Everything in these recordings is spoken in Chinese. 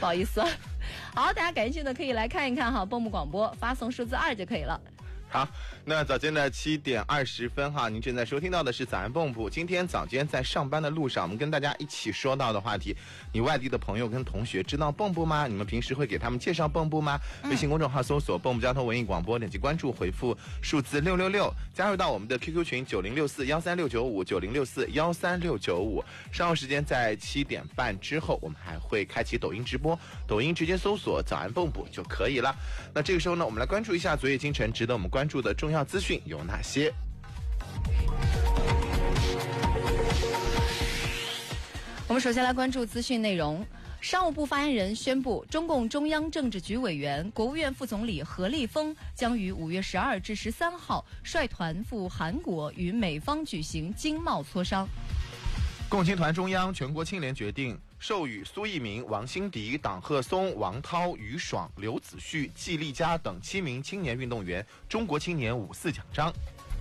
不好意思。好，大家感兴趣的可以来看一看哈，蹦蹦广播发送数字2就可以了。 好，那早间的7点20分哈，您正在收听到的是早安蹦蹦。今天早间在上班的路上，我们跟大家一起说到的话题，你外地的朋友跟同学知道蹦蹦吗？你们平时会给他们介绍蹦蹦吗？微信公众号搜索蹦蹦交通文艺广播，点击关注，回复数字666，加入到我们的 QQ 群906413695906413695。稍后时间在7点半之后，我们还会开启抖音直播，抖音直接搜索早安蹦蹦就可以了。那这个时候呢，我们来关注一下昨夜今晨值得我们关注的重要资讯有哪些。 我们首先来关注资讯内容。商务部发言人宣布，中共中央政治局委员、国务院副总理何立峰将于5月12至13号率团赴韩国与美方举行经贸磋商。 共青团中央、全国青联决定授予苏翊鸣、王辛迪、党鹤松、王涛、于爽、刘子旭、季丽佳等7名青年运动员中国青年54奖章。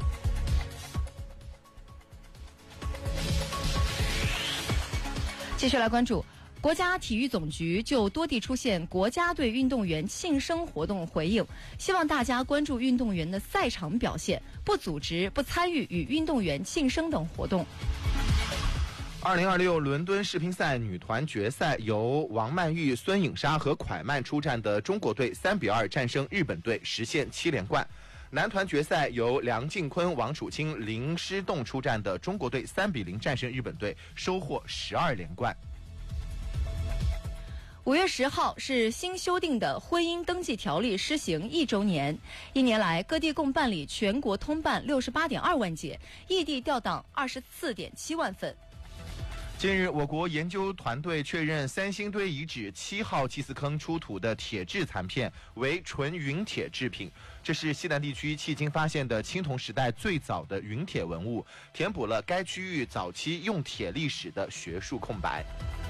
继续来关注，国家体育总局就多地出现国家队运动员庆生活动回应，希望大家关注运动员的赛场表现，不组织、不参与与运动员庆生等活动。 2026伦敦世乒赛女团决赛，由王曼玉、孙颖莎和蒯曼出战的中国队3比2战胜日本队，实现7连冠。男团决赛由梁靖昆、王楚钦、林诗栋出战的中国队3比0战胜日本队，收获12连冠。 5月10号是新修订的婚姻登记条例施行1周年。1年来，各地共办理全国通办68.2万件，异地调档24.7万份。 近日，我国研究团队确认三星堆遗址7号祭祀坑出土的铁质残片为纯云铁制品，这是西南地区迄今发现的青铜时代最早的云铁文物，填补了该区域早期用铁历史的学术空白。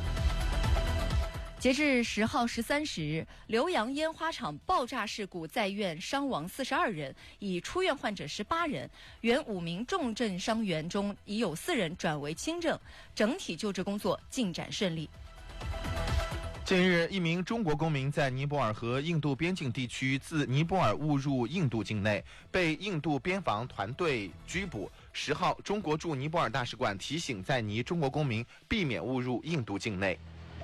截至10号13时，浏阳烟花厂爆炸事故在院伤亡42人，已出院患者18人，原5名重症伤员中已有4人转为轻症，整体救治工作进展顺利。 近日，一名中国公民在尼泊尔和印度边境地区自尼泊尔误入印度境内，被印度边防团队拘捕。10号，中国驻尼泊尔大使馆提醒在尼中国公民避免误入印度境内。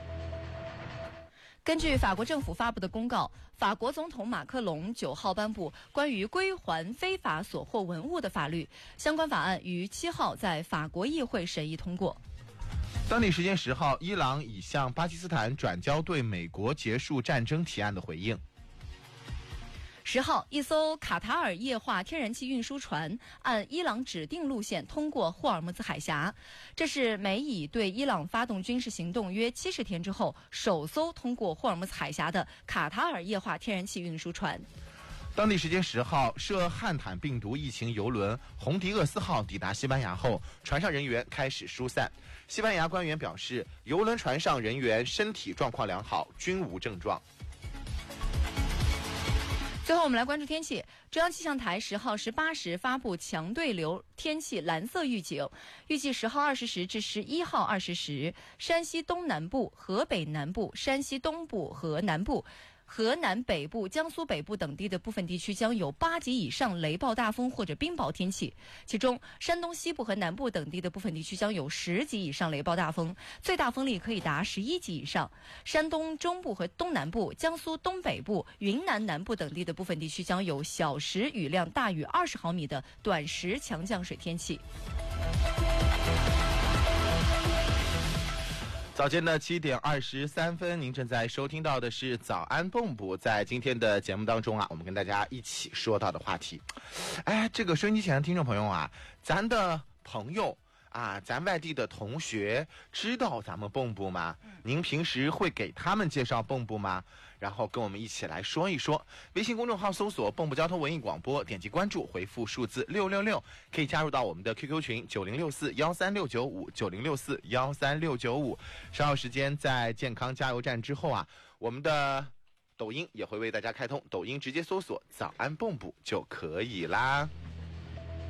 根据法国政府发布的公告，法国总统马克龙9号颁布关于归还非法所获文物的法律，相关法案于7号在法国议会审议通过。 当地时间10号，伊朗已向巴基斯坦转交对美国结束战争提案的回应。 10号，一艘卡塔尔液化天然气运输船按伊朗指定路线通过霍尔木兹海峡，这是美以对伊朗发动军事行动约70天之后首艘通过霍尔木兹海峡的卡塔尔液化天然气运输船。 当地时间10号，涉汉坦病毒疫情邮轮洪迪厄斯号抵达西班牙后，船上人员开始疏散。西班牙官员表示，邮轮船上人员身体状况良好，均无症状。 最后我们来关注天气。中央气象台10号18时发布强对流天气蓝色预警，预计10号20时至11号20时，山西东南部、河北南部、山西东部和南部、河南北部、江苏北部等地的部分地区将有8级以上雷暴大风或者冰雹天气，其中山东西部和南部等地的部分地区将有10级以上雷暴大风，最大风力可以达11级以上。山东中部和东南部、江苏东北部、云南南部等地的部分地区将有小时雨量大于20毫米的短时强降水天气。 早间的7点23分，您正在收听到的是早安蹦蹦。在今天的节目当中啊，我们跟大家一起说到的话题，这个收音机前的听众朋友啊，咱的朋友啊，咱外地的同学知道咱们蹦蹦吗？您平时会给他们介绍蹦蹦吗？然后跟我们一起来说一说。微信公众号搜索蹦蹦交通文艺广播，点击关注，回复数字666，可以加入到我们的 QQ 群906413695906413695。稍后时间在健康加油站之后啊，我们的抖音也会为大家开通，抖音直接搜索早安蹦蹦就可以啦。